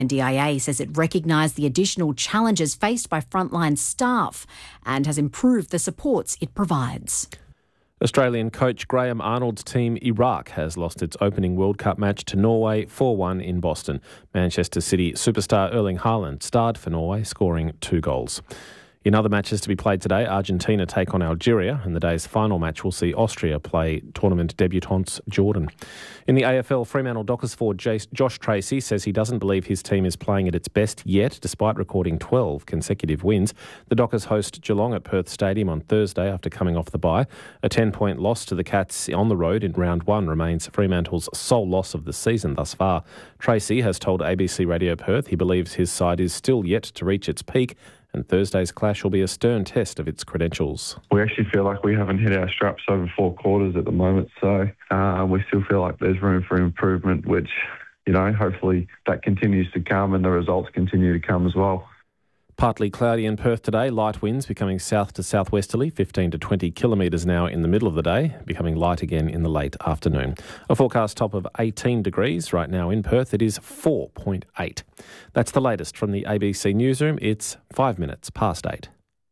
NDIA says it recognised the additional challenges faced by frontline staff and has improved the supports it provides. Australian coach Graham Arnold's team Iraq has lost its opening World Cup match to Norway 4-1 in Boston. Manchester City superstar Erling Haaland starred for Norway, scoring 2 goals. In other matches to be played today, Argentina take on Algeria, and the day's final match will see Austria play tournament debutants Jordan. In the AFL, Fremantle Dockers forward Josh Tracy says he doesn't believe his team is playing at its best yet, despite recording 12 consecutive wins. The Dockers host Geelong at Perth Stadium on Thursday after coming off the bye. A 10-point loss to the Cats on the road in round 1 remains Fremantle's sole loss of the season thus far. Tracy has told ABC Radio Perth he believes his side is still yet to reach its peak, and Thursday's clash will be a stern test of its credentials. We actually feel like we haven't hit our straps over 4 quarters at the moment, so we still feel like there's room for improvement, which, hopefully that continues to come and the results continue to come as well. Partly cloudy in Perth today, light winds becoming south to southwesterly, 15 to 20 kilometres now in the middle of the day, becoming light again in the late afternoon. A forecast top of 18 degrees right now in Perth. It is 4.8. That's the latest from the ABC Newsroom. It's 5 minutes past 8.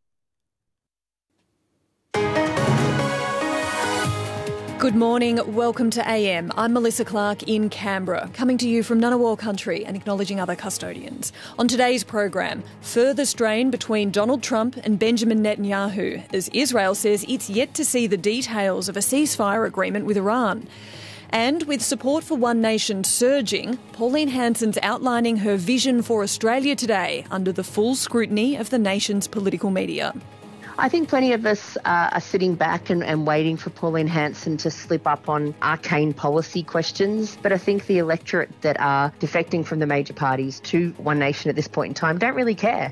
Good morning, welcome to AM. I'm Melissa Clark in Canberra, coming to you from Ngunnawal country and acknowledging other custodians. On today's program, further strain between Donald Trump and Benjamin Netanyahu, as Israel says it's yet to see the details of a ceasefire agreement with Iran. And with support for One Nation surging, Pauline Hanson's outlining her vision for Australia today under the full scrutiny of the nation's political media. I think plenty of us are sitting back and waiting for Pauline Hanson to slip up on arcane policy questions. But I think the electorate that are defecting from the major parties to One Nation at this point in time don't really care.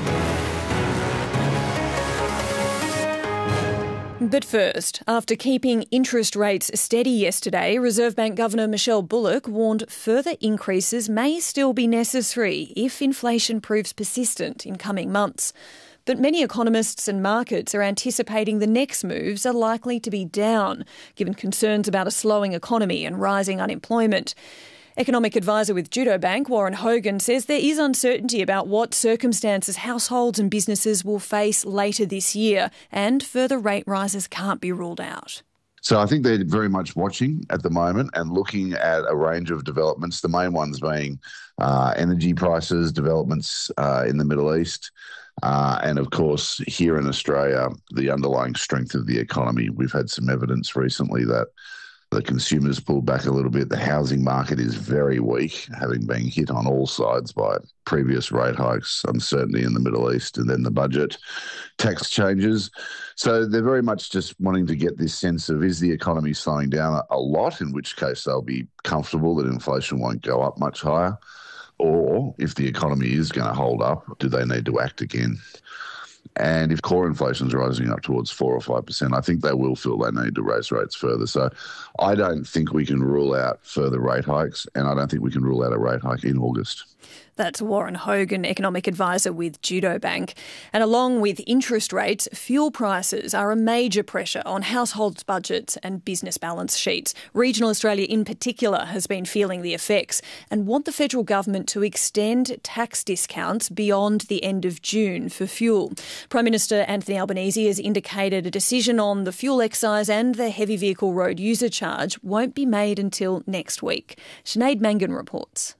But first, after keeping interest rates steady yesterday, Reserve Bank Governor Michelle Bullock warned further increases may still be necessary if inflation proves persistent in coming months. But many economists and markets are anticipating the next moves are likely to be down, given concerns about a slowing economy and rising unemployment. Economic advisor with Judo Bank, Warren Hogan, says there is uncertainty about what circumstances households and businesses will face later this year, and further rate rises can't be ruled out. So I think they're very much watching at the moment and looking at a range of developments, the main ones being energy prices, developments in the Middle East, and of course, here in Australia, the underlying strength of the economy. We've had some evidence recently that the consumers pulled back a little bit. The housing market is very weak, having been hit on all sides by previous rate hikes, uncertainty in the Middle East, and then the budget, tax changes. So they're very much just wanting to get this sense of, is the economy slowing down a lot, in which case they'll be comfortable that inflation won't go up much higher? Or if the economy is going to hold up, do they need to act again? And if core inflation is rising up towards 4 or 5%, I think they will feel they need to raise rates further. So I don't think we can rule out further rate hikes, and I don't think we can rule out a rate hike in August. That's Warren Hogan, economic advisor with Judo Bank. And along with interest rates, fuel prices are a major pressure on households' budgets and business balance sheets. Regional Australia in particular has been feeling the effects and want the federal government to extend tax discounts beyond the end of June for fuel. Prime Minister Anthony Albanese has indicated a decision on the fuel excise and the heavy vehicle road user charge won't be made until next week. Sinead Mangan reports.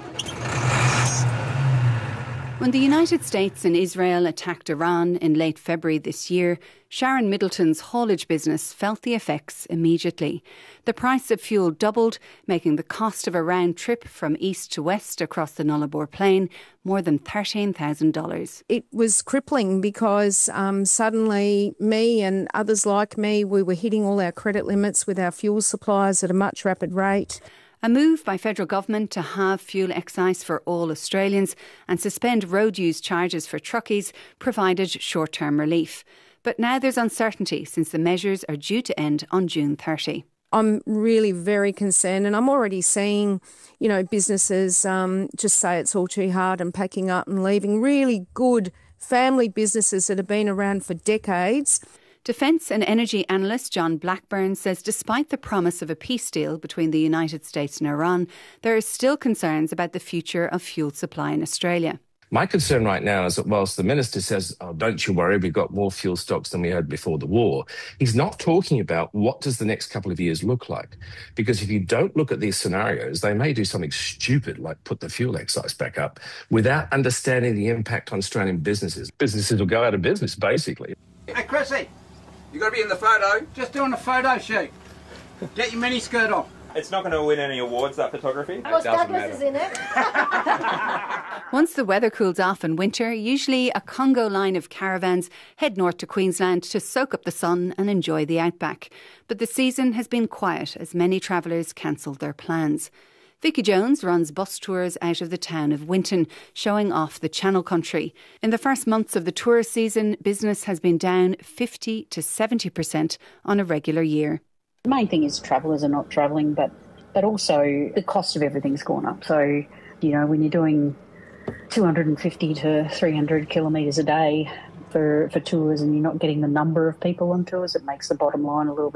When the United States and Israel attacked Iran in late February this year, Sharon Middleton's haulage business felt the effects immediately. The price of fuel doubled, making the cost of a round trip from east to west across the Nullarbor Plain more than $13,000. It was crippling because suddenly me and others like me, we were hitting all our credit limits with our fuel suppliers at a much rapid rate. A move by federal government to halve fuel excise for all Australians and suspend road use charges for truckies provided short-term relief. But now there's uncertainty since the measures are due to end on June 30. I'm really very concerned, and I'm already seeing, businesses just say it's all too hard and packing up and leaving. Really good family businesses that have been around for decades. Defence and energy analyst John Blackburn says despite the promise of a peace deal between the United States and Iran, there are still concerns about the future of fuel supply in Australia. My concern right now is that whilst the minister says, oh, don't you worry, we've got more fuel stocks than we had before the war, he's not talking about what does the next couple of years look like. Because if you don't look at these scenarios, they may do something stupid like put the fuel excise back up without understanding the impact on Australian businesses. Businesses will go out of business, basically. Hey, Chrissy, you got to be in the photo. Just doing a photo shoot. Get your miniskirt on. It's not going to win any awards, that photography. Douglas is in it. Once the weather cools off in winter, usually a Congo line of caravans head north to Queensland to soak up the sun and enjoy the outback. But the season has been quiet as many travellers cancelled their plans. Vicky Jones runs bus tours out of the town of Winton, showing off the Channel Country. In the first months of the tourist season, business has been down 50 to 70% on a regular year. The main thing is travellers are not travelling, but also the cost of everything's gone up. So, when you're doing 250 to 300 kilometres a day for tours and you're not getting the number of people on tours, it makes the bottom line a little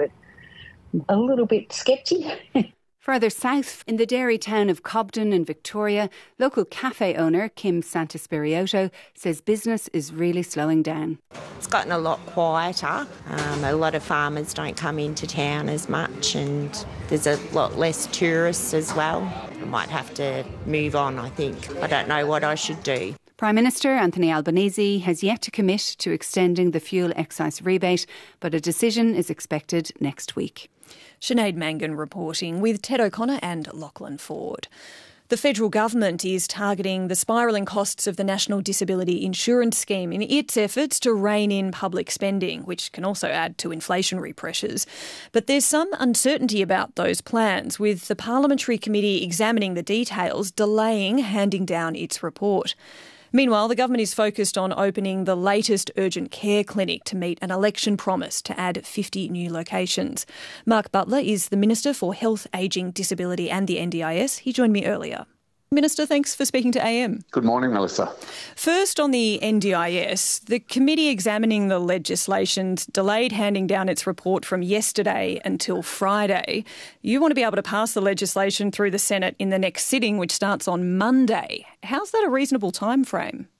bit sketchy. Further south, in the dairy town of Cobden in Victoria, local cafe owner Kim Santaspirioto says business is really slowing down. It's gotten a lot quieter. A lot of farmers don't come into town as much and there's a lot less tourists as well. I might have to move on, I think. I don't know what I should do. Prime Minister Anthony Albanese has yet to commit to extending the fuel excise rebate, but a decision is expected next week. Sinead Mangan reporting with Ted O'Connor and Lachlan Ford. The federal government is targeting the spiralling costs of the National Disability Insurance Scheme in its efforts to rein in public spending, which can also add to inflationary pressures. But there's some uncertainty about those plans, with the Parliamentary Committee examining the details, delaying handing down its report. Meanwhile, the government is focused on opening the latest urgent care clinic to meet an election promise to add 50 new locations. Mark Butler is the Minister for Health, Ageing, Disability and the NDIS. He joined me earlier. Minister, thanks for speaking to AM. Good morning, Melissa. First, on the NDIS, the committee examining the legislation delayed handing down its report from yesterday until Friday. You want to be able to pass the legislation through the Senate in the next sitting, which starts on Monday. How's that a reasonable time frame?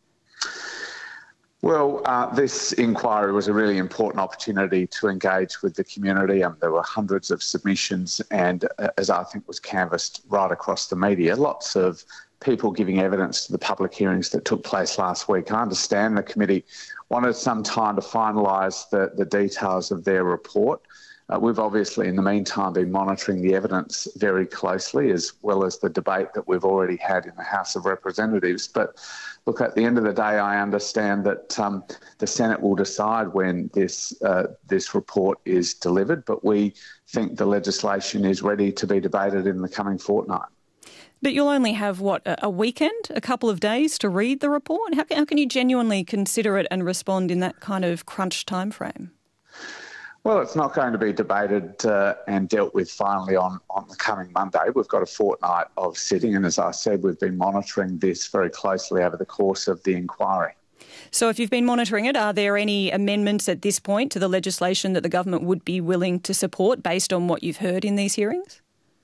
Well, this inquiry was a really important opportunity to engage with the community. There were hundreds of submissions and, as I think was canvassed right across the media, lots of people giving evidence to the public hearings that took place last week. I understand the committee wanted some time to finalise the details of their report. We've obviously, in the meantime, been monitoring the evidence very closely, as well as the debate that we've already had in the House of Representatives. But look, at the end of the day, I understand that the Senate will decide when this report is delivered, but we think the legislation is ready to be debated in the coming fortnight. But you'll only have, a weekend, a couple of days to read the report? How can you genuinely consider it and respond in that kind of crunch time frame? Well, it's not going to be debated and dealt with finally on the coming Monday. We've got a fortnight of sitting, and as I said, we've been monitoring this very closely over the course of the inquiry. So if you've been monitoring it, are there any amendments at this point to the legislation that the government would be willing to support based on what you've heard in these hearings?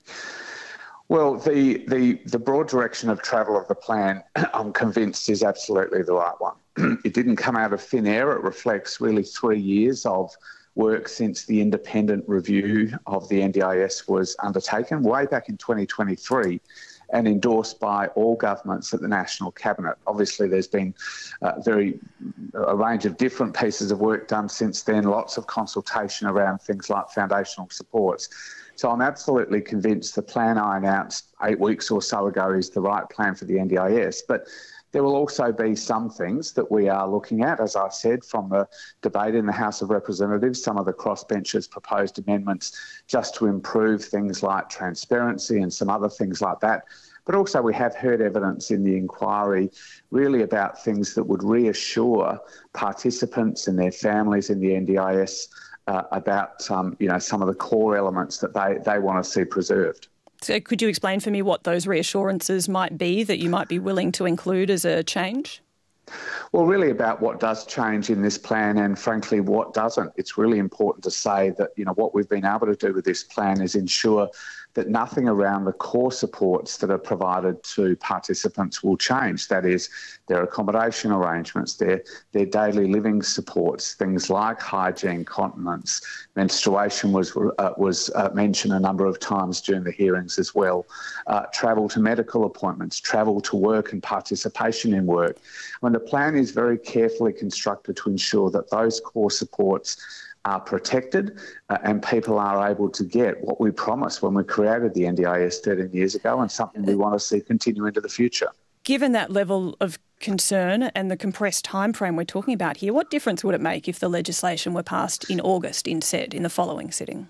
Well, the broad direction of travel of the plan, I'm convinced, is absolutely the right one. It didn't come out of thin air. It reflects really 3 years of work since the independent review of the NDIS was undertaken way back in 2023 and endorsed by all governments at the National Cabinet. Obviously, there's been a range of different pieces of work done since then, lots of consultation around things like foundational supports. So I'm absolutely convinced the plan I announced 8 weeks or so ago is the right plan for the NDIS. But there will also be some things that we are looking at, as I said, from the debate in the House of Representatives, some of the crossbenchers proposed amendments just to improve things like transparency and some other things like that. But also we have heard evidence in the inquiry really about things that would reassure participants and their families in the NDIS about some of the core elements that they want to see preserved. So could you explain for me what those reassurances might be that you might be willing to include as a change? Well, really about what does change in this plan and, frankly, what doesn't. It's really important to say that, what we've been able to do with this plan is ensure that nothing around the core supports that are provided to participants will change. That is, their accommodation arrangements, their daily living supports, things like hygiene, continence, menstruation was mentioned a number of times during the hearings as well, travel to medical appointments, travel to work and participation in work. The plan is very carefully constructed to ensure that those core supports are protected and people are able to get what we promised when we created the NDIS 13 years ago, and something we want to see continue into the future. Given that level of concern and the compressed timeframe we're talking about here, what difference would it make if the legislation were passed in August instead, in the following sitting?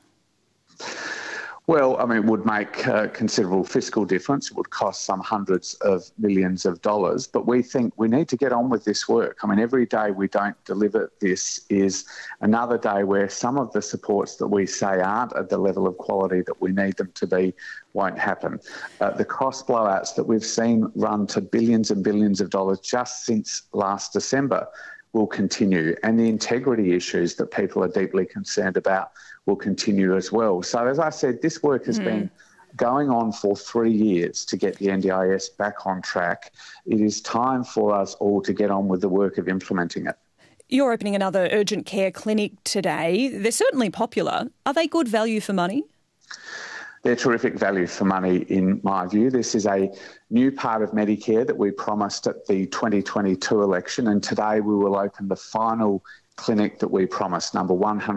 Well, it would make a considerable fiscal difference. It would cost some hundreds of millions of dollars. But we think we need to get on with this work. Every day we don't deliver this is another day where some of the supports that we say aren't at the level of quality that we need them to be won't happen. The cost blowouts that we've seen run to billions and billions of dollars just since last December will continue, and the integrity issues that people are deeply concerned about will continue as well. So, as I said, this work has been going on for 3 years to get the NDIS back on track. It is time for us all to get on with the work of implementing it. You're opening another urgent care clinic today. They're certainly popular. Are they good value for money? They're terrific value for money, in my view. This is a new part of Medicare that we promised at the 2022 election, and today we will open the final clinic that we promised. Number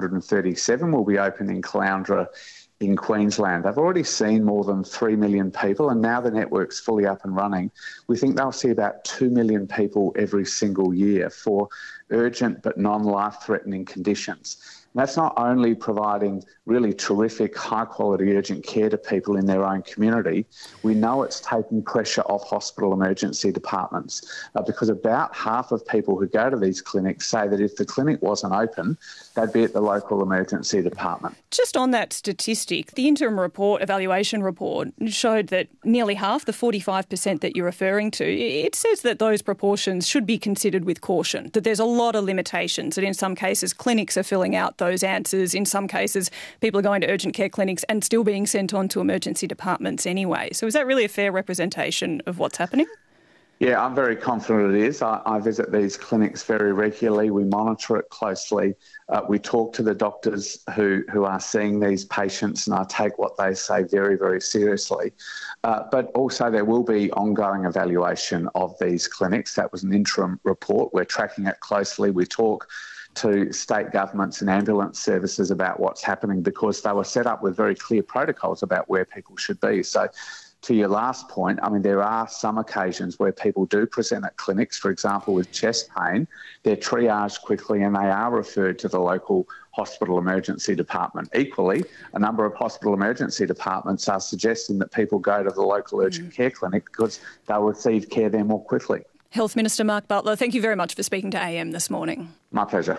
137 will be open in Caloundra in Queensland. They've already seen more than 3 million people, and now the network's fully up and running. We think they'll see about 2 million people every single year for urgent but non-life-threatening conditions. And that's not only providing really terrific, high-quality urgent care to people in their own community. We know it's taking pressure off hospital emergency departments because about half of people who go to these clinics say that if the clinic wasn't open, they'd be at the local emergency department. Just on that statistic, the interim evaluation report, showed that nearly half, the 45% that you're referring to, it says that those proportions should be considered with caution, that there's a lot of limitations, that in some cases clinics are filling out those answers. In some cases, people are going to urgent care clinics and still being sent on to emergency departments anyway. So is that really a fair representation of what's happening? Yeah, I'm very confident it is. I visit these clinics very regularly. We monitor it closely. We talk to the doctors who are seeing these patients, and I take what they say very, very seriously. But also there will be ongoing evaluation of these clinics. That was an interim report. We're tracking it closely. We talk to state governments and ambulance services about what's happening because they were set up with very clear protocols about where people should be. So to your last point, there are some occasions where people do present at clinics, for example, with chest pain. They're triaged quickly and they are referred to the local hospital emergency department. Equally, a number of hospital emergency departments are suggesting that people go to the local urgent care clinic because they'll receive care there more quickly. Health Minister Mark Butler, thank you very much for speaking to AM this morning. My pleasure.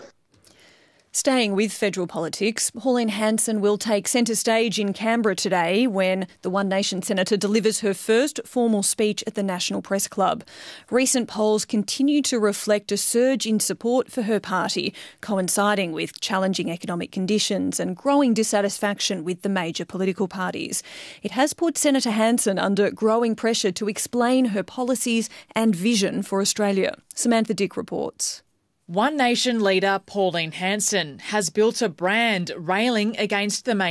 Staying with federal politics, Pauline Hanson will take centre stage in Canberra today when the One Nation Senator delivers her first formal speech at the National Press Club. Recent polls continue to reflect a surge in support for her party, coinciding with challenging economic conditions and growing dissatisfaction with the major political parties. It has put Senator Hanson under growing pressure to explain her policies and vision for Australia. Samantha Dick reports. One Nation leader Pauline Hanson has built a brand railing against the